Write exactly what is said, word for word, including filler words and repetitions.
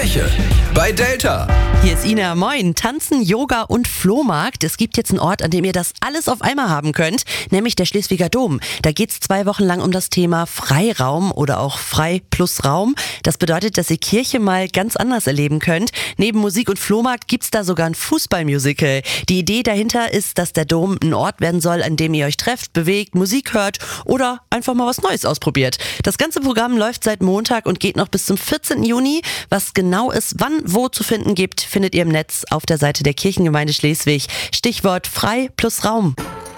Kirche bei Delta. Hier ist Ina, moin. Tanzen, Yoga und Flohmarkt. Es gibt jetzt einen Ort, an dem ihr das alles auf einmal haben könnt, nämlich der Schleswiger Dom. Da geht's zwei Wochen lang um das Thema Freiraum oder auch Frei plus Raum. Das bedeutet, dass ihr Kirche mal ganz anders erleben könnt. Neben Musik und Flohmarkt gibt's da sogar ein Fußballmusical. Die Idee dahinter ist, dass der Dom ein Ort werden soll, an dem ihr euch trefft, bewegt, Musik hört oder einfach mal was Neues ausprobiert. Das ganze Programm läuft seit Montag und geht noch bis zum vierzehnten Juni. Was genau es wann wo zu finden gibt, findet ihr im Netz auf der Seite der Kirchengemeinde Schleswig. Stichwort Frei plus Raum.